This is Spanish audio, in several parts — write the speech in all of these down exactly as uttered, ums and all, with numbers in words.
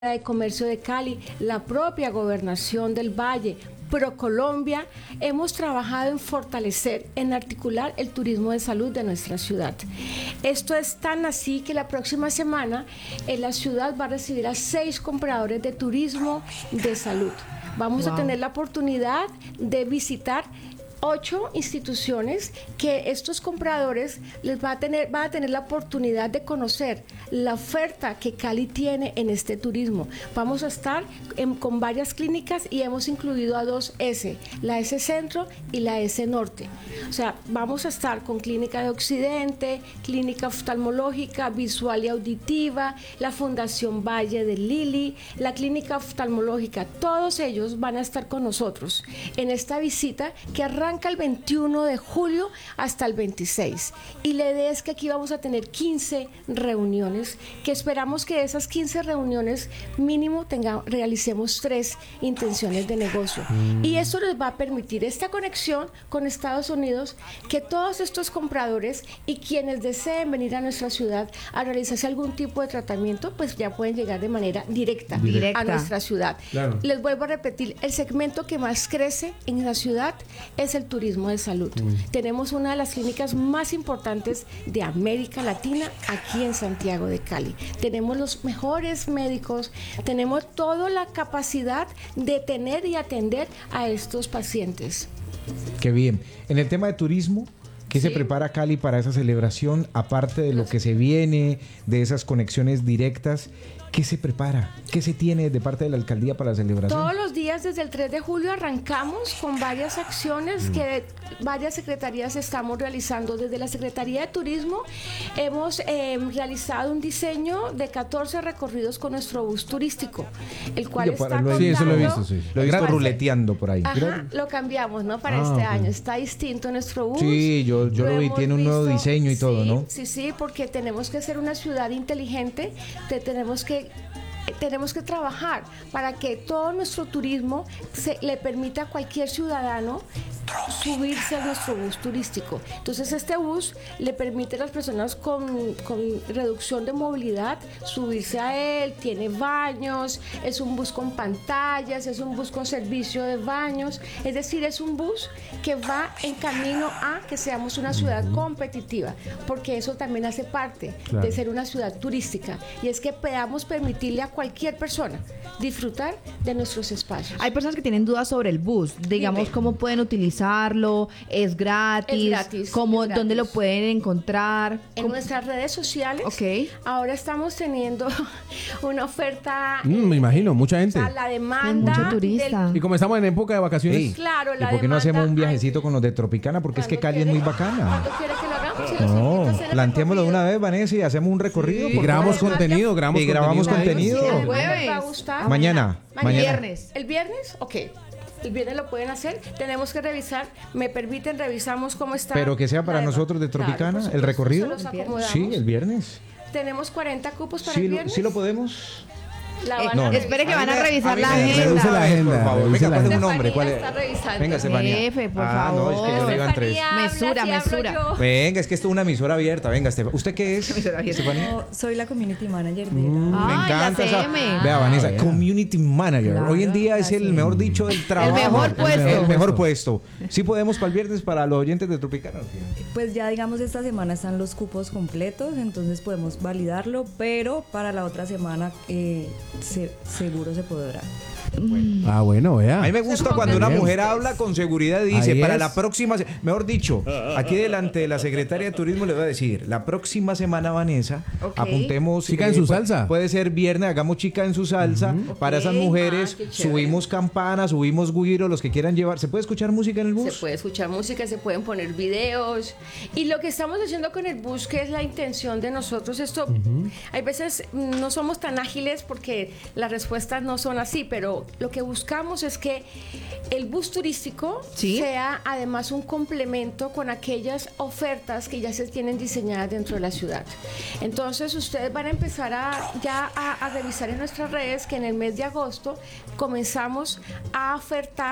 de Comercio de Cali, la propia Gobernación del Valle, ProColombia, hemos trabajado en fortalecer, en articular el turismo de salud de nuestra ciudad. Esto es tan así que la próxima semana en la ciudad va a recibir a seis compradores de turismo de salud. Vamos wow. a tener la oportunidad de visitar ocho instituciones que estos compradores les va a tener, va a tener la oportunidad de conocer la oferta que Cali tiene en este turismo. Vamos a estar en, con varias clínicas y hemos incluido a dos S, la S Centro y la S Norte. O sea, vamos a estar con Clínica de Occidente, Clínica Oftalmológica, Visual y Auditiva, la Fundación Valle de Lili, la Clínica Oftalmológica. Todos ellos van a estar con nosotros en esta visita que arranca el veintiuno de julio hasta el veintiséis, y la idea es que aquí vamos a tener quince reuniones, que esperamos que de esas quince reuniones mínimo tenga, realicemos tres intenciones de negocio, mm. y eso les va a permitir esta conexión con Estados Unidos, que todos estos compradores y quienes deseen venir a nuestra ciudad a realizarse algún tipo de tratamiento, pues ya pueden llegar de manera directa, directa. a nuestra ciudad. Claro. Les vuelvo a repetir, el segmento que más crece en la ciudad es el turismo de salud. Mm. Tenemos una de las clínicas más importantes de América Latina aquí en Santiago de Cali. Tenemos los mejores médicos, tenemos toda la capacidad de tener y atender a estos pacientes. Qué bien. En el tema de turismo, ¿qué sí. se prepara Cali para esa celebración? Aparte de lo que se viene, de esas conexiones directas, ¿qué se prepara? ¿Qué se tiene de parte de la alcaldía para la celebración? Todos los días desde el tres de julio arrancamos con varias acciones mm. que varias secretarías estamos realizando. Desde la Secretaría de Turismo hemos eh, realizado un diseño de catorce recorridos con nuestro bus turístico, el cual Yo, está lo, Sí, eso lo he visto, sí. Lo he visto ruleteando por ahí. Ajá, lo cambiamos, ¿no? Para ah, este okay. año. Está distinto nuestro bus. Sí, yo, yo lo, lo vi, tiene un nuevo diseño y sí, todo, ¿no? Sí, sí, porque tenemos que ser una ciudad inteligente, te, tenemos que tenemos que trabajar para que todo nuestro turismo se le permita a cualquier ciudadano subirse a nuestro bus turístico. Entonces este bus le permite a las personas con, con reducción de movilidad subirse a él, tiene baños, es un bus con pantallas, es un bus con servicio de baños, es decir, es un bus que va en camino a que seamos una ciudad competitiva, porque eso también hace parte claro. de ser una ciudad turística, y es que podamos permitirle a cualquier persona disfrutar de nuestros espacios. Hay personas que tienen dudas sobre el bus, digamos, Dime. cómo pueden utilizarlo, es gratis, es gratis cómo, es gratis. dónde lo pueden encontrar. En ¿Cómo? nuestras redes sociales. Okay. Ahora estamos teniendo una oferta. Mm, me imagino, mucha gente. O sea, la demanda. Mucho turista. Del... Y como estamos en época de vacaciones. Sí. Claro, la ¿Y por qué no hacemos un viajecito hay... con los de Tropicana? Porque es que Cali quiere? es muy bacana. ¿Cuándo quiere que lo hagamos? Si no, planteémoslo de una vez, Vanessa, y hacemos un recorrido. Sí. Y grabamos contenido, grabamos y grabamos contenido. contenido. El jueves. Va a gustar. Mañana. Mañana. Mañana. Viernes. ¿El viernes? Ok. El viernes lo pueden hacer. Tenemos que revisar. Me permiten, revisamos cómo está. Pero que sea para la nosotros de Tropicana, claro, el recorrido. El sí, el viernes. Tenemos cuarenta cupos para sí, el viernes. Sí lo podemos. Eh, no, espere que van a, a revisar a la agenda. agenda. la agenda. Por favor, venga, ¿cuál es un nombre? ¿Cuál es? Venga, Estefanía. Jefe, por ah, favor. no, es que yo le iba en tres. Mesura, mesura. Venga, es que esto es una emisora abierta. Venga, Estefanía. ¿Usted qué es, Estefanía? No, soy la community manager de mm, la... Me Ay, encanta esa. Ah, Vea, Vanessa, ah, community manager. Claro, Hoy en día es el mejor dicho del trabajo. El mejor puesto. El mejor puesto. Sí podemos para el viernes para los oyentes de Tropicana. Pues ya digamos esta semana están los cupos completos, entonces podemos validarlo, pero para la otra semana eh, se, seguro se podrá. Bueno. Ah, bueno, vea. A mí me gusta cuando una mujer habla con seguridad y dice, Ahí para es. la próxima, mejor dicho, aquí delante de la secretaria de Turismo le voy a decir, la próxima semana, Vanessa, okay. apuntemos. Chica eh, en su puede, salsa. Puede ser viernes, hagamos chica en su salsa. Uh-huh. Para okay. esas mujeres, ah, subimos campanas, subimos guiro, los que quieran llevar. ¿Se puede escuchar música en el bus? Se puede escuchar música, se pueden poner videos. Y lo que estamos haciendo con el bus, que es la intención de nosotros, esto, uh-huh. hay veces no somos tan ágiles porque las respuestas no son así, pero lo que buscamos es que el bus turístico ¿Sí? sea además un complemento con aquellas ofertas que ya se tienen diseñadas dentro de la ciudad. Entonces ustedes van a empezar a, ya a, a revisar en nuestras redes que en el mes de agosto comenzamos a ofertar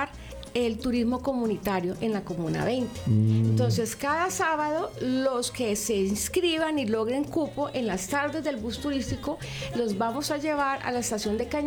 el turismo comunitario en la Comuna veinte. Mm. Entonces, cada sábado, los que se inscriban y logren cupo en las tardes del bus turístico, los vamos a llevar a la estación de Caña